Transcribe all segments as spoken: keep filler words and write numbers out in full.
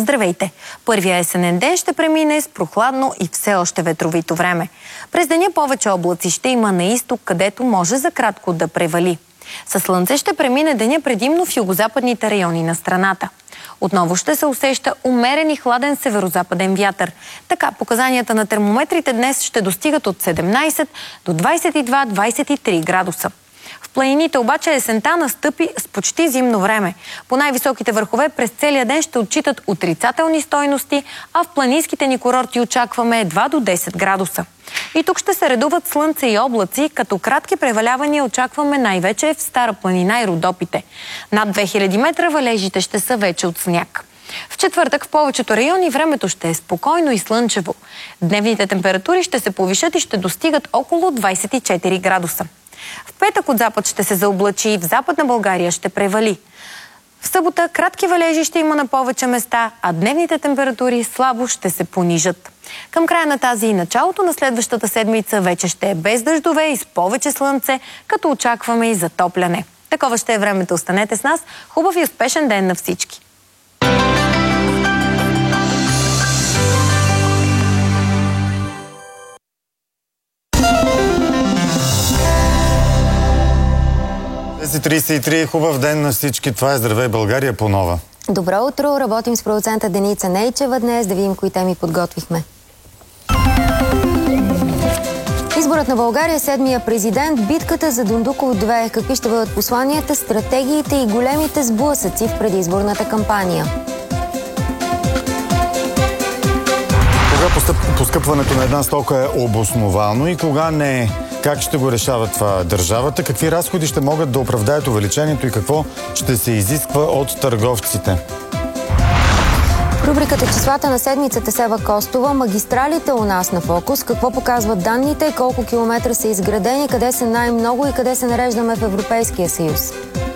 Здравейте! Първия есенен ден ще премине с прохладно и все още ветровито време. През деня повече облаци ще има на изток, където може за кратко да превали. Със слънце ще премине деня предимно в югозападните райони на страната. Отново ще се усеща умерен и хладен северозападен вятър. Така показанията на термометрите днес ще достигат от седемнайсет до двайсет и два - двайсет и три градуса. В планините обаче есента настъпи с почти зимно време. По най-високите върхове през целия ден ще отчитат отрицателни стойности, а в планинските ни курорти очакваме едва до десет градуса. И тук ще се редуват слънце и облаци, като кратки превалявания очакваме най-вече в Стара планина и Родопите. Над две хиляди метра валежите ще са вече от сняг. В четвъртък в повечето райони времето ще е спокойно и слънчево. Дневните температури ще се повишат и ще достигат около двайсет и четири градуса. В петък от запад ще се заоблачи и в Западна България ще превали. В събота кратки валежи ще има на повече места, а дневните температури слабо ще се понижат. Към края на тази и началото на следващата седмица вече ще е без дъждове и с повече слънце, като очакваме и затопляне. Такова ще е времето. Останете с нас. Хубав и успешен ден на всички! трийсет и три, хубав ден на всички. Това е Здравей България по нова. Добро утро, работим с продуцента Деница Нейчева днес, да видим кои теми подготвихме. Изборът на България, седмия президент, битката за Дондуков две. Какви ще бъдат посланията, стратегиите и големите сблъсъци в предизборната кампания? Кога поскъпването на една стока е обосновано и кога не е? Как ще го решава това държавата? Какви разходи ще могат да оправдаят увеличението и какво ще се изисква от търговците? Рубриката "Числата на седмицата" Сева Костова. Магистралите у нас на фокус. Какво показват данните? Колко километра са изградени? Къде са най-много и къде се нареждаме в Европейския съюз?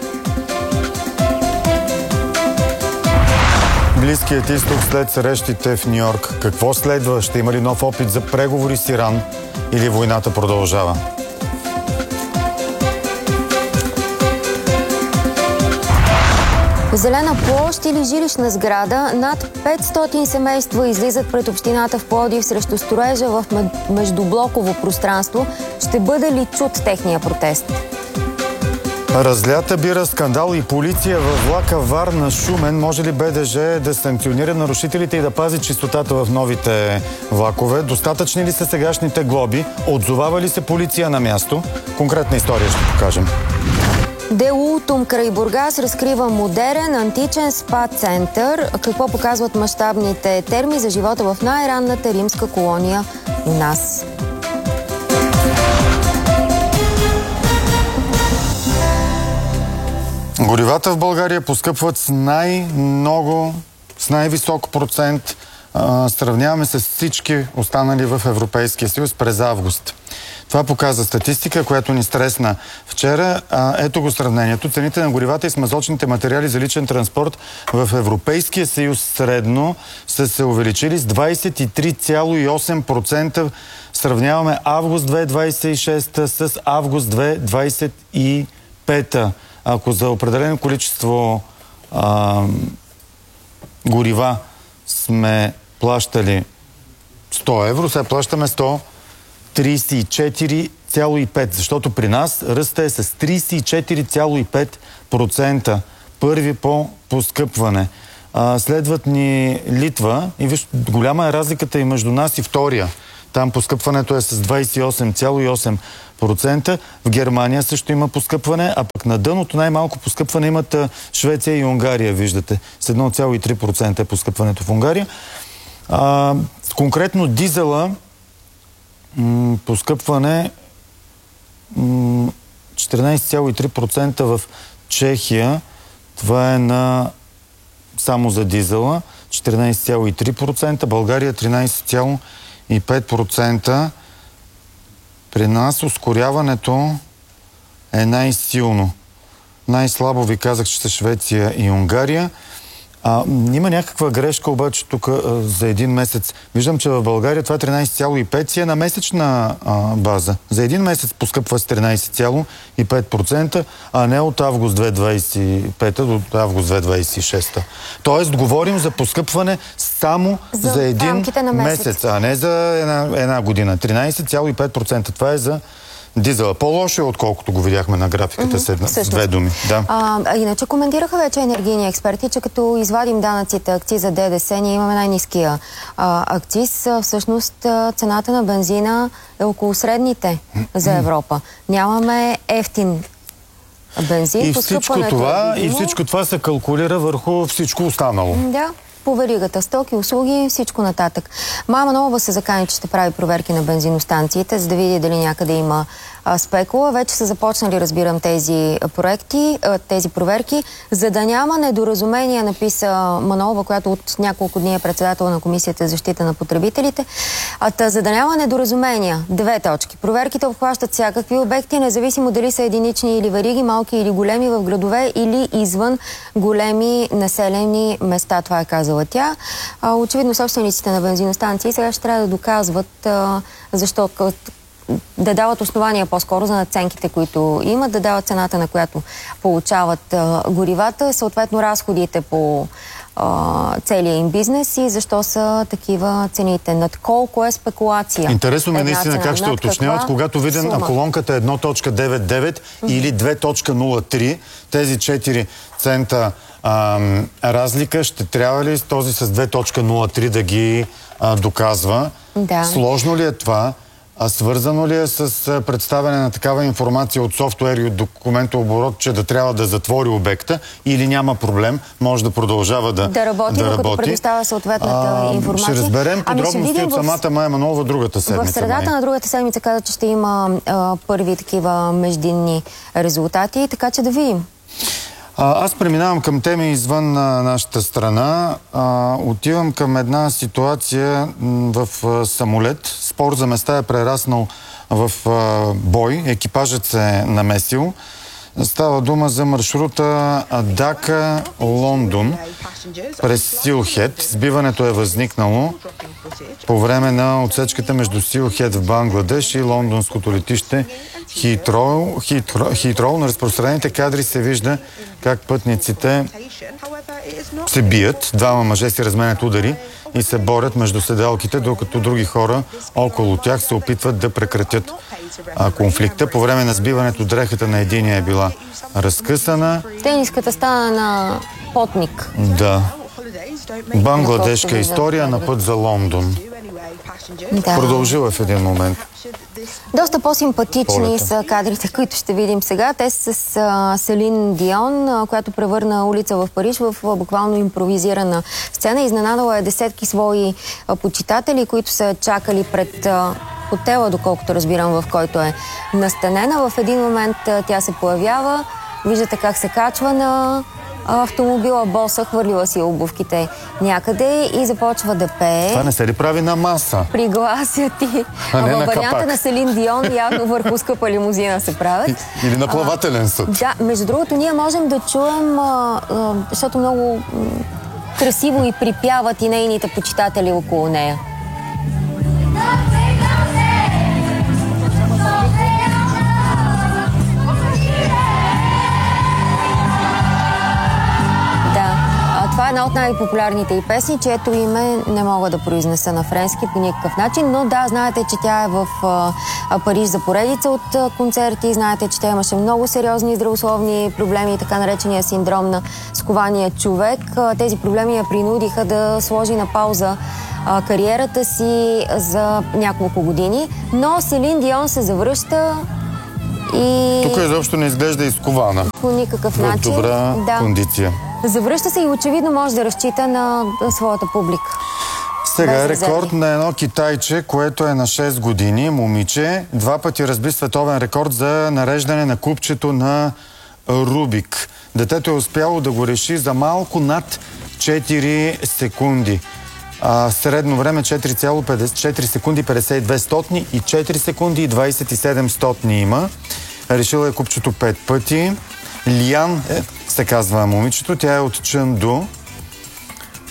Близкият изток след срещите в Ню-Йорк. Какво следва? Ще има ли нов опит за преговори с Иран? Или войната продължава? Зелена площ или жилищна сграда. Над петстотин семейства излизат пред общината в Пловдив срещу строежа в междублоково пространство. Ще бъде ли чут техния протест? Разлята бира, скандал и полиция във влака Варна-Шумен. Може ли БДЖ да санкционира нарушителите и да пази чистотата в новите влакове? Достатъчни ли са сегашните глоби? Отзовава ли се полиция на място? Конкретна история ще покажем. Де Ултум край Бургас разкрива модерен античен спа център. Какво показват мащабните терми за живота в най-ранната римска колония у нас? Горивата в България поскъпват с най-много, с най-висок процент. А, сравняваме с всички останали в Европейския съюз през август. Това показва статистика, която ни стресна вчера. А, ето го сравнението. Цените на горивата и смазочните материали за личен транспорт в Европейския съюз средно са се увеличили с двайсет и три цяло и осем процента. Сравняваме август две хиляди двайсет и шеста с август две хиляди двайсет и пета. Ако за определено количество а, горива сме плащали сто евро, сега плащаме сто трийсет и четири цяло и пет, защото при нас ръста е с трийсет и четири цяло и пет процента. Първи по поскъпване. А, следват ни Литва и виж, голяма е разликата и между нас и втория. Там поскъпването е с двайсет и осем цяло и осем процента. В Германия също има поскъпване, а пък на дъното най-малко поскъпване имат Швеция и Унгария, виждате. С едно цяло и три процента е поскъпването в Унгария. А, конкретно дизела м- поскъпване м- четиринайсет цяло и три процента в Чехия. Това е на само за дизела. четиринайсет цяло и три процента. България тринайсет цяло и пет процента. При нас ускоряването е най-силно. Най-слабо ви казах, че са Швеция и Унгария. А, има някаква грешка обаче тук а, за един месец. Виждам, че в България това тринайсет цяло и пет си е на месечна а, база. За един месец поскъпва с тринайсет цяло и пет процента, а не от август две хиляди двайсет и пета до август две хиляди двайсет и шеста. Тоест, говорим за поскъпване само за, за един месец. месец, а не за една, една година. тринайсет цяло и пет процента. Това е за дизела. По-лошо е, отколкото го видяхме на графиката mm-hmm. с две думи. Да. А, а иначе коментираха вече енергийни експерти, че като извадим данъците, акциза, ДДС, ние имаме най-ниския а, акциз. Всъщност цената на бензина е около средните за Европа. Нямаме ефтин бензин. И всичко, това, е и всичко това се калкулира върху всичко останало. Да. По веригата стоки, услуги, всичко нататък. Мама Манолова се закани, че ще прави проверки на бензиностанциите, за да види дали някъде има а, спекула. Вече са започнали, разбирам, тези проекти, а, тези проверки. За да няма недоразумение, написа Манолова, която от няколко дни е председател на Комисията за защита на потребителите. А, та, за да няма недоразумения, две точки. Проверките обхващат всякакви обекти, независимо дали са единични или вериги, малки или големи, в градове или извън големи населени места. Това е казала тя. А, очевидно собствениците на бензиностанции сега ще трябва да доказват а, защо да дават основания по-скоро за надценките, които имат, да дават цената, на която получават а, горивата, съответно разходите по а, целия им бизнес и защо са такива цените. Над колко е спекулация. Интересно ме наистина как ще уточняват, когато видим на колонката едно цяло деветдесет и девет mm-hmm. или две цяло нула три, тези четири цента а, разлика, ще трябва ли този с две цяло нула три да ги а, доказва? Да. Сложно ли е това? А свързано ли е с представяне на такава информация от софтуер и от документооборот, че да трябва да затвори обекта или няма проблем, може да продължава да, да работи, да работи. Докато предоставя съответната а, информация. Ще разберем подробности ами от самата Мая Манолова другата седмица. В средата май. на другата седмица каза, че ще има а, първи такива междинни резултати, така че да видим. А, аз преминавам към теми извън а, нашата страна. А, отивам към една ситуация в а, самолет. Спор за места е прераснал в а, бой. Екипажът се е намесил. Става дума за маршрута Дака-Лондон през Силхет. Сбиването е възникнало по време на отсечката между Силхет в Бангладеш и лондонското летище Хитроу. Хитроу. Хитроу. На разпространените кадри се вижда как пътниците се бият. Двама мъже си разменят удари и се борят между седалките, докато други хора около тях се опитват да прекратят а, конфликта. По време на сбиването дрехата на единия е била разкъсана. Тениската стана на потник. Да. Бангладешка история на път за Лондон. Да. Продължила в един момент. Доста по-симпатични Полета. са кадрите, които ще видим сега. Те са с а, Селин Дион, а, която превърна улица в Париж в а, буквално импровизирана сцена. Изненадала е десетки свои а, почитатели, които са чакали пред а, хотела, доколкото разбирам, в който е настанена. В един момент а, тя се появява. Виждате как се качва на автомобила, боса, хвърлила си обувките някъде и започва да пее. Това не се ли прави на маса? Приглася ти. А не във на варианта капак. На Селин Дион явно върху скъпа лимузина се правят. Или на плавателен съд. Да, между другото, ние можем да чуем, а, а, защото много м, красиво и припяват и нейните почитатели около нея. Това е една от най-популярните й песни, чието име не мога да произнеса на френски по никакъв начин, но да, знаете, че тя е в а, Париж за поредица от а, концерти, знаете, че тя имаше много сериозни здравословни проблеми, така наречения синдром на скования човек. А, тези проблеми я принудиха да сложи на пауза а, кариерата си за няколко години, но Селин Дион се завръща и... Тук изобщо не изглежда изкована. По никакъв начин. В добра да. кондиция. Завръща се и очевидно може да разчита на своята публика. Сега е рекорд на едно китайче, което е на шест години, момиче. Два пъти разби световен рекорд за нареждане на купчето на Рубик. Детето е успяло да го реши за малко над четири секунди. А, средно време четири секунди петдесет и две стотни и четири секунди и двадесет и седем стотни има. Решила е купчето пет пъти. Лиан е, се казва момичето. Тя е от Чънду.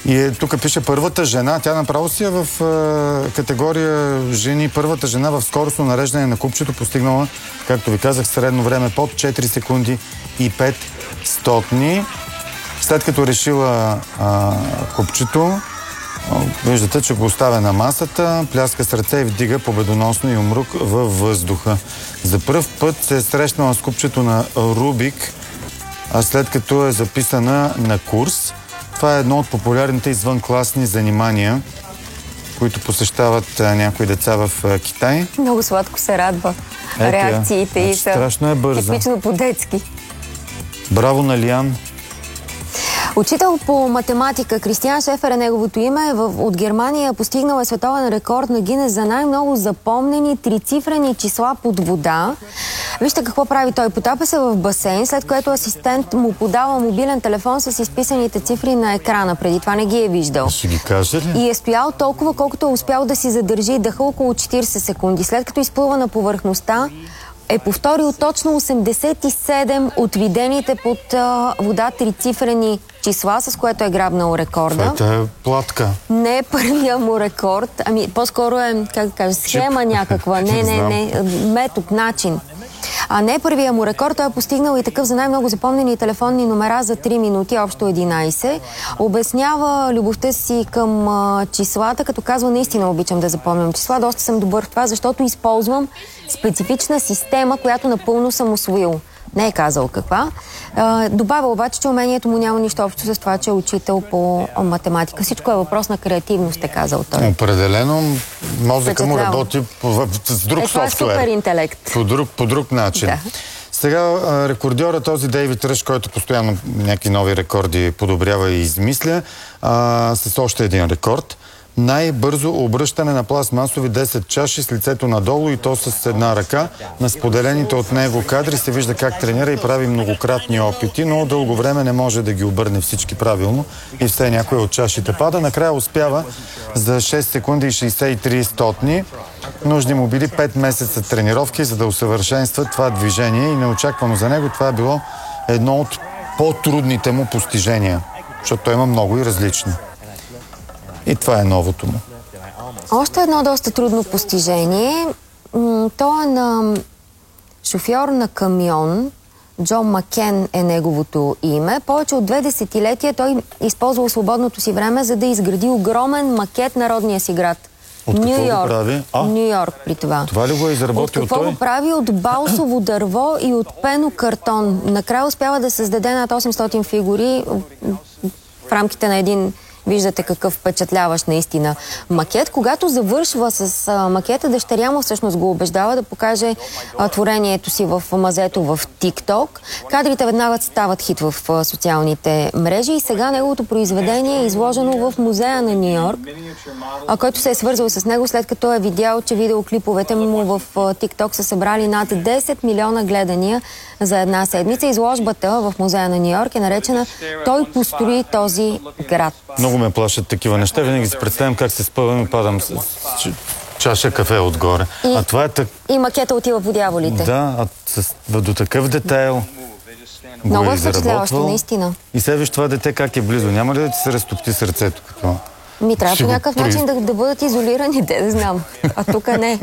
И е, тук пише първата жена, тя направо си е в е, категория жени, първата жена в скоростно нареждане на купчето, постигнала, както ви казах, средно време под четири секунди и пет стотни. След като решила а, купчето, виждате, че го оставя на масата, пляска с ръце и вдига победоносно и умрук във въздуха. За пръв път се е срещнала с купчето на Рубик, а след като е записана на курс. Това е едно от популярните извънкласни занимания, които посещават а, някои деца в а, Китай. Много сладко се радва. Ето, реакциите и са страшно е бърза. типично по-детски. Браво на Лиан! Учител по математика Кристиан Шефер е неговото име. От Германия постигнал е световен рекорд на Гинес за най-много запомнени трицифрени числа под вода. Вижте какво прави той. Потапя се в басейн, след което асистент му подава мобилен телефон с изписаните цифри на екрана. Преди това не ги е виждал. Ще ги каже ли? И е стоял толкова, колкото е успял да си задържи дъха около четирийсет секунди. След като изплува на повърхността, е повторил точно осемдесет и седем от видените под а, вода трицифрени числа, с което е грабнал рекорда. Това е платка. Не е първия му рекорд, ами по-скоро е, как да кажа, схема Чип. някаква. Не, не, не, метод, начин. А не е първия му рекорд, той е постигнал и такъв за най-много запомнени телефонни номера за три минути, общо единайсет. Обяснява любовта си към а, числата, като казва: наистина обичам да запомням числа, доста съм добър в това, защото използвам специфична система, която напълно съм усвоил. Не е казал каква. А, добавя обаче, че умението му няма нищо общо с това, че е учител по математика. Всичко е въпрос на креативност, е казал той. Определено мозъка му работи по, с друг е, софтуер. Това е супер интелект. По друг, по друг начин. Да. Сега рекордьора, този Дейвид Ръш, който постоянно някакви нови рекорди подобрява и измисля, а, с още един рекорд. Най-бързо обръщане на пластмасови десет чаши с лицето надолу, и то с една ръка. На споделените от него кадри се вижда как тренира и прави многократни опити, но дълго време не може да ги обърне всички правилно и все някоя от чашите пада. Накрая успява за шест секунди и шейсет и три стотни. Нужни му били пет месеца тренировки, за да усъвършенства това движение, и неочаквано за него това е било едно от по-трудните му постижения, защото той има много и различни. И това е новото му. Още едно доста трудно постижение. То е на шофьор на камион. Джон Макен е неговото име. Повече от две десетилетия той използвал свободното си време, за да изгради огромен макет на родния си град. От какво Ню Йорк. го прави? А? Ню Йорк при това. Това ли го е изработил той? От какво той? го прави? От балсово дърво и от пенокартон. Накрая успява да създаде над осемстотин фигури в рамките на един, виждате какъв впечатляващ наистина макет. Когато завършва с а, макета, дъщеря му всъщност го убеждава да покаже а, творението си в мазето в TikTok. Кадрите веднага стават хит в а, социалните мрежи и сега неговото произведение е изложено в музея на Ню Йорк, а, който се е свързал с него, след като е видял, че видеоклиповете му в а, TikTok са събрали над десет милиона гледания за една седмица. Изложбата в музея на Ню Йорк е наречена "Той построи този град". Много ме плашат такива неща. Винаги си представям как се спъвам и падам с, с чаша кафе отгоре. И, а това е так... и макета отива по дяволите. Да, а с, до такъв детайл много го е е впечатляващо, наистина. И сега виж това дете как е близо. Няма ли да ти се разтопти сърцето? Като... Ми трябва Ще по някакъв го... начин да, да бъдат изолирани, те да знам. А тук не.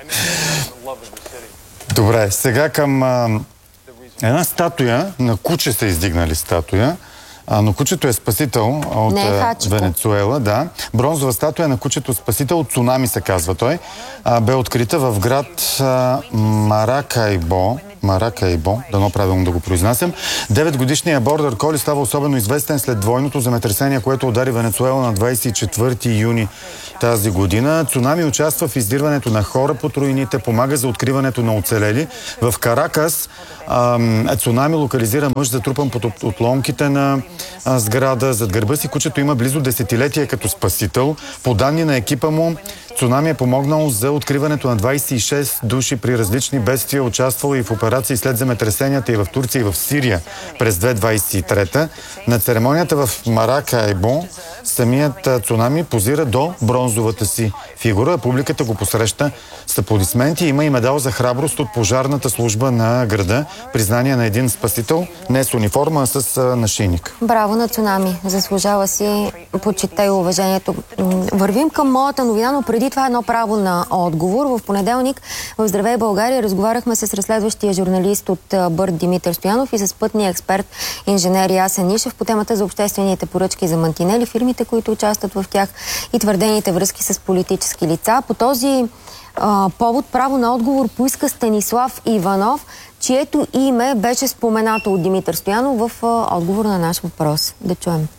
Добре, сега към а, една статуя, на куче са издигнали статуя, а, но кучето е спасител от не е Венецуела. Да. Бронзова статуя на кучето спасител от цунами се казва той. А, бе открита в град а, Маракайбо. Маракайбо, дано правилно да го произнасям. Деветгодишният бордер коли става особено известен след двойното земетресение, което удари Венецуела на двайсет и четвърти юни тази година. Цунами участва в издирването на хора под руините, помага за откриването на оцелели. В Каракас ам, цунами локализира мъж, затрупан под отломките на а, сграда. Зад гърба си кучето има близо десетилетие като спасител. По данни на екипа му, цунами е помогнал за откриването на двайсет и шест души при различни бедствия, участвало и в операции след земетресенията и в Турция и в Сирия през две хиляди двайсет и трета. На церемонията в Маракайбо самият цунами позира до бронзовата си фигура. Публиката го посреща с аплодисменти. Има и медал за храброст от пожарната служба на града. Признание на един спасител, не с униформа, а с нашийник. Браво на цунами. Заслужава си почита и уважението. Вървим към моята новина, но преди това едно право на отговор. В понеделник в Здравей България разговаряхме с разследващия журналист от Бърд Димитър Стоянов и с пътния експерт инженер Ясен Нишев по темата за обществените поръчки за мантинели, фирмите, които участват в тях и твърдените връзки с политически лица. По този а, повод право на отговор поиска Станислав Иванов, чието име беше споменато от Димитър Стоянов в а, отговор на наш въпрос. Да чуем.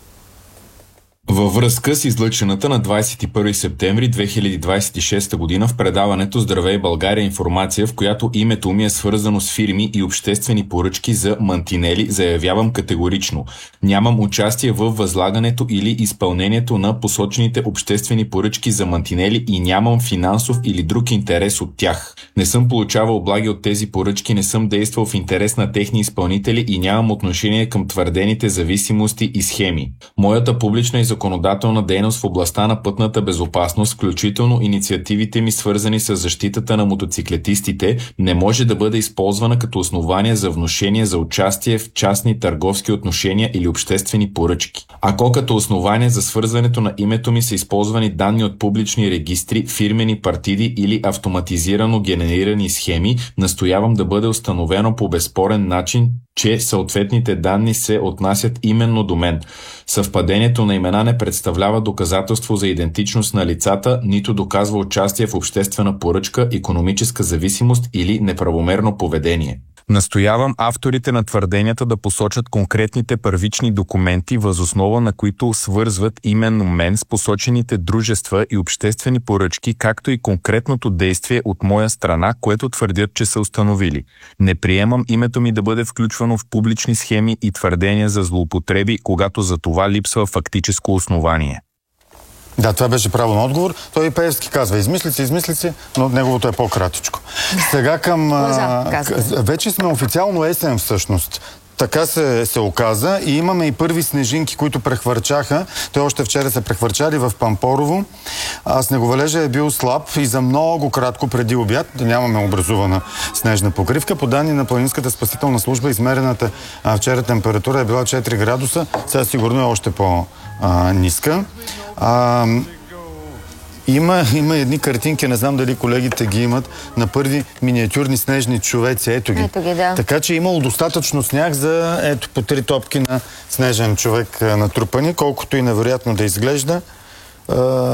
Във връзка с излъчената на двадесет и първи септември две хиляди двадесет и шеста година в предаването Здравей България информация, в която името ми е свързано с фирми и обществени поръчки за мантинели, заявявам категорично. Нямам участие в възлагането или изпълнението на посочените обществени поръчки за мантинели и нямам финансов или друг интерес от тях. Не съм получавал облаги от тези поръчки, не съм действал в интерес на техни изпълнители и нямам отношение към твърдените зависимости и схеми. Моята публична и законодателна дейност в областта на пътната безопасност, включително инициативите ми свързани с защитата на мотоциклетистите, не може да бъде използвана като основание за внушение за участие в частни търговски отношения или обществени поръчки. Ако като основание за свързването на името ми са използвани данни от публични регистри, фирмени партиди или автоматизирано генерирани схеми, настоявам да бъде установено по безспорен начин, че съответните данни се отнасят именно до мен. Съвпадението на имена не представлява доказателство за идентичност на лицата, нито доказва участие в обществена поръчка, икономическа зависимост или неправомерно поведение. Настоявам авторите на твърденията да посочат конкретните първични документи, въз основа на които свързват именно мен с посочените дружества и обществени поръчки, както и конкретното действие от моя страна, което твърдят, че са установили. Не приемам името ми да бъде включвано в публични схеми и твърдения за злоупотреби, когато за това липсва фактическо основание. Да, това беше право на отговор. Той и Пеевски казва измислици, измислици, но неговото е по-кратичко. Сега към... а, вече сме официално есен всъщност. Така се, се оказа и имаме и първи снежинки, които прехвърчаха. Те още вчера се прехвърчали в Пампорово. А снеговалежа е бил слаб и за много кратко преди обяд, да нямаме образувана снежна покривка. По данни на Планинската спасителна служба, измерената а, вчера температура е била четири градуса. Сега сигурно е още по-ниска. А, Има, има едни картинки, не знам дали колегите ги имат, на първи миниатюрни снежни човеци. Ето ги. Ето ги, да. Така че имало достатъчно сняг за ето по три топки на снежен човек натрупани, колкото и невероятно да изглежда. Е,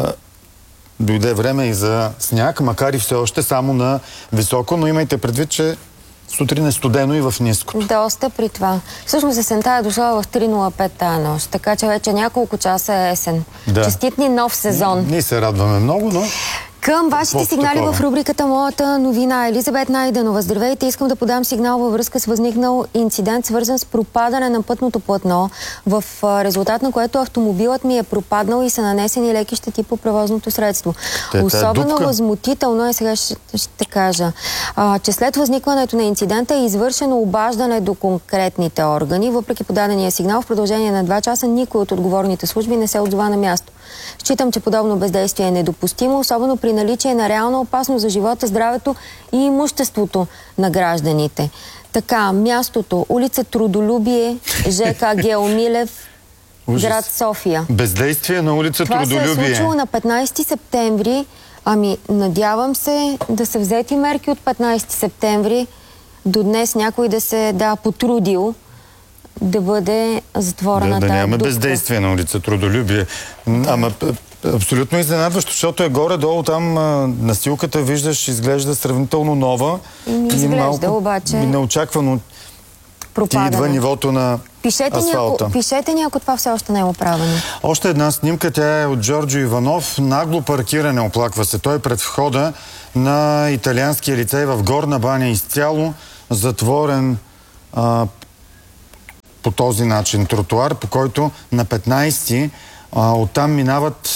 дойде време и за сняг, макар и все още само на високо, но имайте предвид, че сутрин е студено и в ниското. Доста при това. Всъщност есента е дошла в три нула пет тая нощ, така че вече няколко часа е есен. Да. Честит ни нов сезон. Ние се радваме много, но... Към вашите сигнали в рубриката Моята новина. Елизабет Найденова, здравейте, искам да подам сигнал във връзка с възникнал инцидент, свързан с пропадане на пътното платно, в резултат на което автомобилът ми е пропаднал и са нанесени леки щети по превозното средство. Те, Особено възмутително е, сега ще, ще кажа, а, че след възникването на инцидента е извършено обаждане до конкретните органи. Въпреки подадения сигнал, в продължение на два часа никой от отговорните служби не се отзова на място. Считам, че подобно бездействие е недопустимо, особено при наличие на реална опасност за живота, здравето и имуществото на гражданите. Така, мястото, улица Трудолюбие, ЖК Геомилев, град София. Бездействие на улица Това Трудолюбие. Това се е случило на петнайсети септември. Ами, надявам се да са взети мерки от петнайсети септември. До днес някой да се да потрудил да бъде затворена да, да няма дупка. бездействие на улица Трудолюбие. Да. Ама абсолютно изненадващо, защото е горе-долу там а, настилката, виждаш, изглежда сравнително нова. И не изглежда, малко, обаче... неочаквано пропадане. Идва нивото на пишете асфалта. Няко, пишете ни, ако това все още не е оправено. Още една снимка, тя е от Джорджо Иванов. Нагло паркиране, оплаква се. Той е пред входа на италианския лицей в Горна баня, изцяло затворен а, по този начин тротуар, по който на петнайсети а, оттам минават,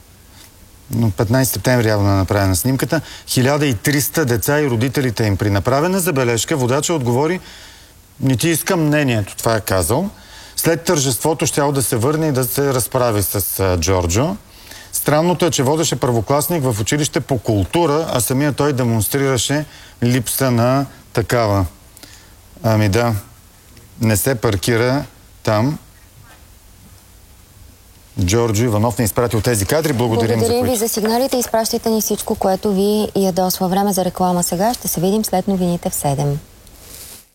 на петнайсети септември явно е направена снимката, хиляда и триста деца и родителите им. При направена забележка водача отговори: не ти искам мнението, това е казал. След тържеството щял да се върне и да се разправи с а, Джорджо. Странното е, че водеше първокласник в училище по култура, а самия той демонстрираше липса на такава. Ами да, не се паркира там. Джорджо Иванов не изпратил тези кадри. Благодарим, Благодарим за ви за сигналите. Изпращайте ни всичко, което ви ядосва. Време за реклама сега. Ще се видим след новините в седем.